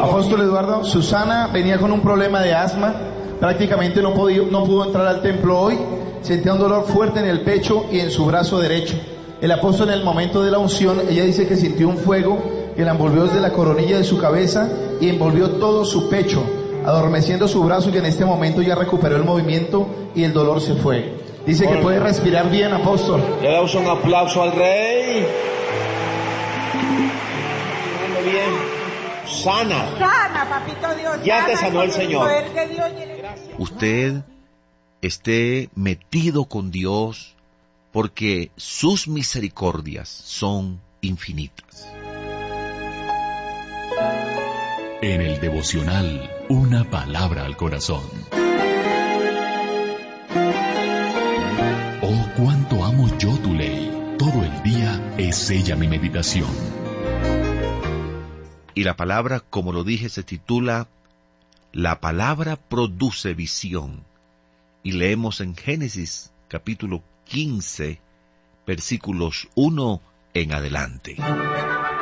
Apóstol Eduardo, Susana venía con un problema de asma, prácticamente no pudo entrar al templo hoy, sentía un dolor fuerte en el pecho y en su brazo derecho. El apóstol, en el momento de la unción, ella dice que sintió un fuego que la envolvió desde la coronilla de su cabeza y envolvió todo su pecho, adormeciendo su brazo, y que en este momento ya recuperó el movimiento y el dolor se fue. Dice que puede respirar bien, apóstol. Le damos un aplauso al Rey. Bien. Sana, papito Dios. Ya te sanó el con Señor. poder de Dios y el- Usted esté metido con Dios, porque sus misericordias son infinitas. En el devocional, una palabra al corazón. Oh, cuánto amo yo tu ley. Todo el día es ella mi meditación. Y la palabra, como lo dije, se titula La palabra produce visión. Y leemos en Génesis capítulo 15, versículos 1 en adelante.